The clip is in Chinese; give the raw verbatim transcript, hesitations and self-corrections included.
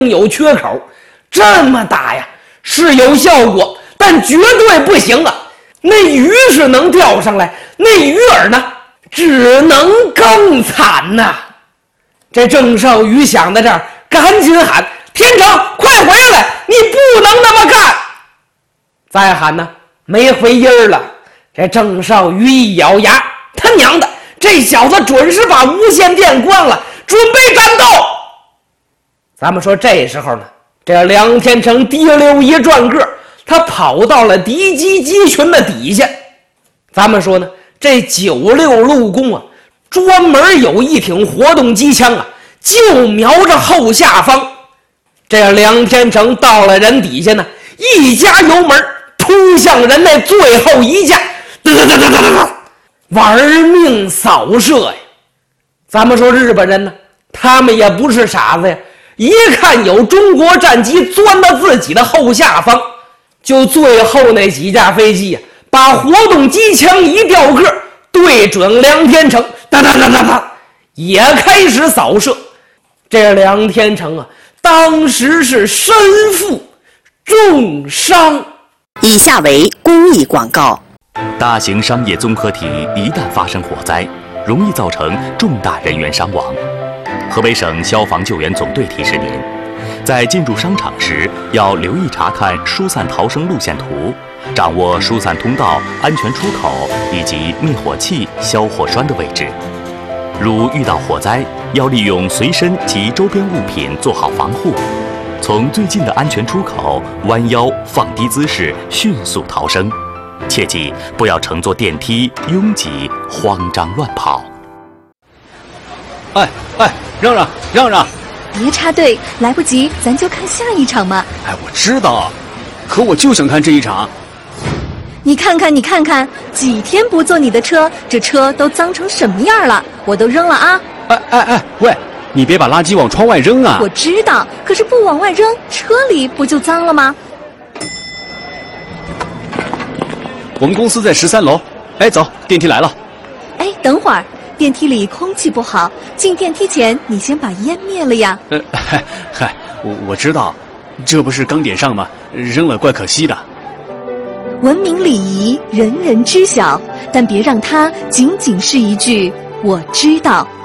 有缺口，这么打呀是有效果，但绝对不行啊！那鱼是能钓上来，那鱼饵呢，只能更惨呐、啊！这郑少瑜想到这儿，赶紧喊：“天成，快回来！你不能那么干！”再喊呢，没回音儿了。这郑少瑜一咬牙，他娘的，这小子准是把无线电关了，准备战斗。咱们说这时候呢，这梁天成滴溜一转个，他跑到了敌机机群的底下。咱们说呢，这九六陆工啊，专门有一挺活动机枪啊，就瞄着后下方。这梁天成到了人底下呢，一加油门冲向人那最后一架，哒哒哒哒哒哒，玩命扫射呀！咱们说日本人呢，他们也不是傻子呀，一看有中国战机钻到自己的后下方，就最后那几架飞机呀、啊，把活动机枪一调个，对准梁天成，哒哒哒哒哒，也开始扫射。这梁天成啊，当时是身负重伤。 以下为公益广告。 大型商业综合体一旦发生火灾，容易造成重大人员伤亡。河北省消防救援总队提示您，在进入商场时要留意查看疏散逃生路线图，掌握疏散通道、安全出口以及灭火器、消火栓的位置。如遇到火灾，要利用随身及周边物品做好防护，从最近的安全出口弯腰放低姿势迅速逃生。切记不要乘坐电梯拥挤慌张乱跑。 哎哎，让让让让！ 别插队，来不及，咱就看下一场嘛。 哎，我知道，可我就想看这一场。 你看看，你看看，几天不坐你的车，这车都脏成什么样了？我都扔了啊！ 哎哎哎，喂，你别把垃圾往窗外扔啊！ 我知道，可是不往外扔，车里不就脏了吗？ 我们公司在十三楼。哎，走，电梯来了。 哎，等会儿，电梯里空气不好，进电梯前你先把烟灭了呀。 呃，嗨嗨，我我知道，这不是刚点上吗？扔了怪可惜的。 文明礼仪，人人知晓，但别让它仅仅是一句“我知道”。